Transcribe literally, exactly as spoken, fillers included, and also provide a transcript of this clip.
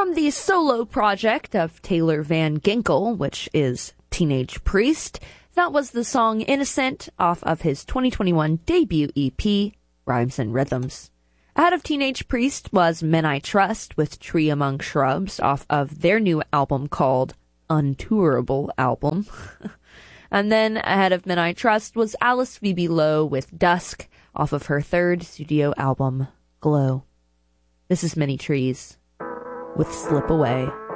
From the solo project of Taylor Van Ginkel, which is Teenage Priest, that was the song Innocent off of his twenty twenty-one debut E P, Rhymes and Rhythms. Ahead of Teenage Priest was Men I Trust with Tree Among Shrubs off of their new album called Untourable Album. And then ahead of Men I Trust was Alice Phoebe Lowe with Dusk off of her third studio album, Glow. This is Many Trees with Slip Away.